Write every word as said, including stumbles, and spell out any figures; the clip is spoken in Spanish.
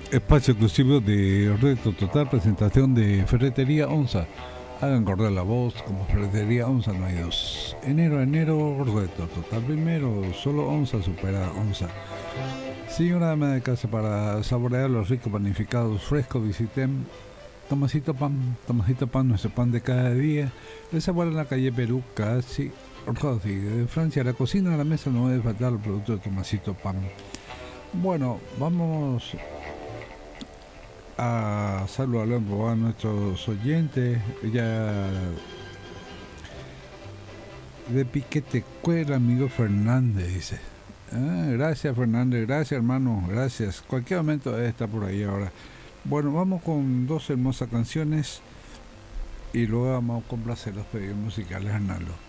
Espacio exclusivo de Reto Total, presentación de Ferretería Onza. Hagan correr la voz, como Ferretería Onza no hay dos. Enero a enero, Reto Total primero, solo Onza supera Onza. Señora dama de casa, para saborear los ricos panificados frescos, visiten Tomasito Pan. Tomasito Pan, nuestro pan de cada día. Les sabor en la calle Perú, casi Rossi. De Francia, la cocina a la mesa no debe faltar el producto de Tomasito Pan. Bueno, vamos a saludar a nuestros oyentes. Ya de Piquete Cuera, amigo Fernández, dice. Ah, gracias Fernández, gracias hermano, gracias. Cualquier momento está por ahí ahora. Bueno, vamos con dos hermosas canciones y luego vamos a complacer los pedidos musicales, Arnaldo.